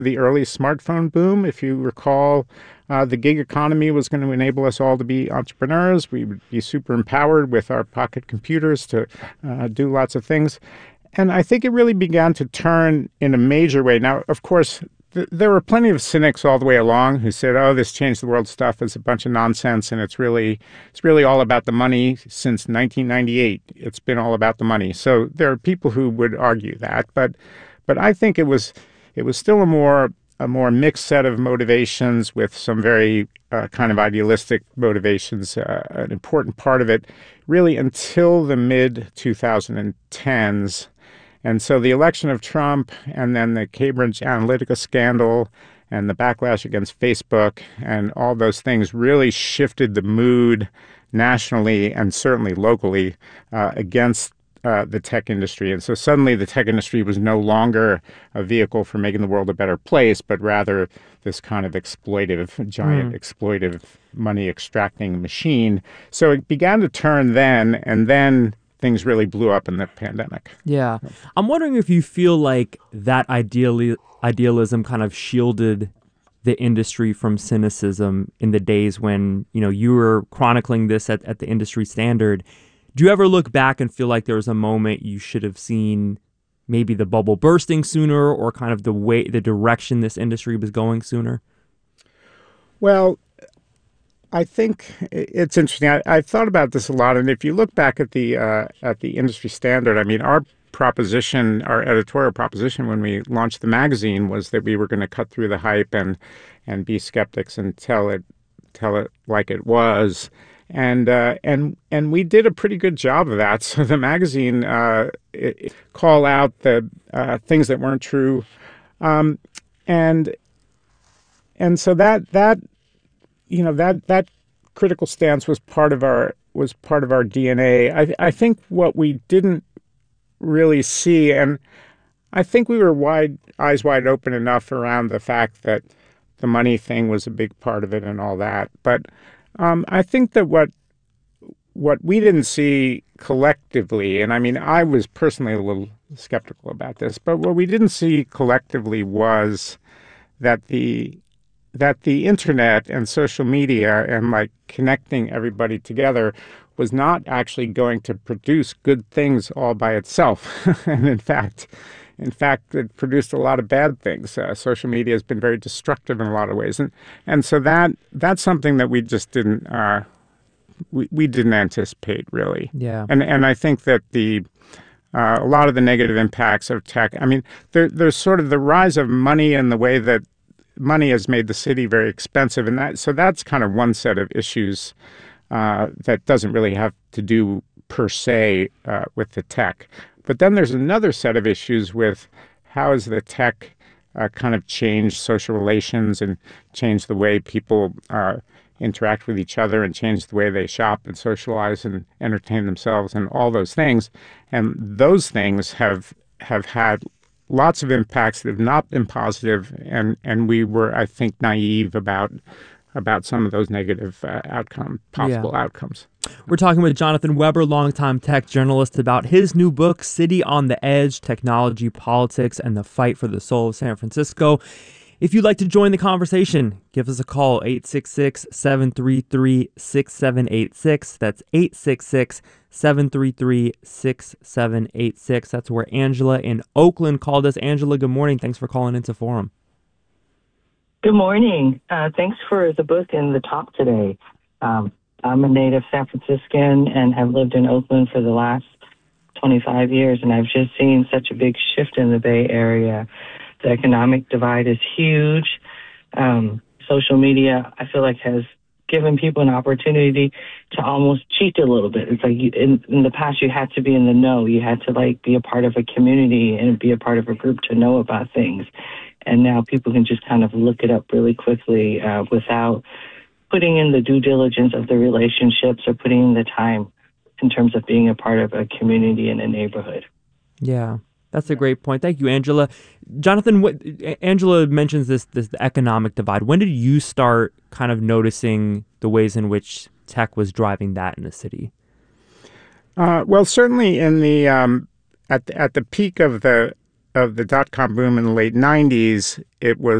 the early smartphone boom. If you recall, the gig economy was going to enable us all to be entrepreneurs. We would be super empowered with our pocket computers to do lots of things. And I think it really began to turn in a major way. Now, of course, there were plenty of cynics all the way along who said, "Oh, this changed the world stuff is a bunch of nonsense, and it's really all about the money." Since 1998, it's been all about the money. So there are people who would argue that, but I think it was still a more mixed set of motivations with some very kind of idealistic motivations. An important part of it, really, until the mid 2010s. And so the election of Trump and then the Cambridge Analytica scandal and the backlash against Facebook and all those things really shifted the mood nationally and certainly locally against the tech industry. And so suddenly the tech industry was no longer a vehicle for making the world a better place, but rather this kind of giant exploitive money extracting machine. So it began to turn then, and then things really blew up in the pandemic. Yeah. I'm wondering if you feel like that idealism kind of shielded the industry from cynicism in the days when, you were chronicling this at the industry standard. Do you ever look back and feel like there was a moment you should have seen maybe the bubble bursting sooner, or kind of the direction this industry was going sooner? Well, I think it's interesting. I've thought about this a lot, and if you look back at the industry standard, I mean, our editorial proposition when we launched the magazine was that we were going to cut through the hype and be skeptics and tell it like it was, and we did a pretty good job of that. So the magazine call out the things that weren't true, and so that critical stance was part of our DNA. I think what we didn't really see, and I think we were eyes wide open enough around the fact that the money thing was a big part of it and all that. But I think that what we didn't see collectively, and I mean, I was personally a little skeptical about this, but what we didn't see collectively was that the internet and social media and like connecting everybody together was not actually going to produce good things all by itself. And in fact, it produced a lot of bad things. Social media has been very destructive in a lot of ways. And so that's something that we just didn't, we didn't anticipate really. Yeah. And I think that a lot of the negative impacts of tech, I mean, there's sort of the rise of money and the way that money has made the city very expensive, and that's kind of one set of issues that doesn't really have to do per se with the tech. But then there's another set of issues with how has the tech kind of changed social relations and changed the way people interact with each other and changed the way they shop and socialize and entertain themselves and all those things. And those things have had lots of impacts that have not been positive, and we were, I think, naive about some of those negative possible outcomes. We're talking with Jonathan Weber, longtime tech journalist, about his new book, City on the Edge: Technology, Politics, and the Fight for the Soul of San Francisco. If you'd like to join the conversation, give us a call, 866-733-6786. That's 866-733-6786. That's where Angela in Oakland called us. Angela, good morning. Thanks for calling into Forum. Good morning. Thanks for the book and the talk today. I'm a native San Franciscan and have lived in Oakland for the last 25 years, and I've just seen such a big shift in the Bay Area. The economic divide is huge. Social media, I feel like, has given people an opportunity to almost cheat a little bit. It's like in the past, you had to be in the know. You had to be a part of a community and be a part of a group to know about things. And now people can just kind of look it up really quickly without putting in the due diligence of the relationships or putting in the time in terms of being a part of a community and a neighborhood. Yeah. That's a great point. Thank you, Angela. Jonathan, Angela mentions this economic divide. When did you start kind of noticing the ways in which tech was driving that in the city? Well, certainly in the at the peak of the of the dot-com boom in the late 90s, it was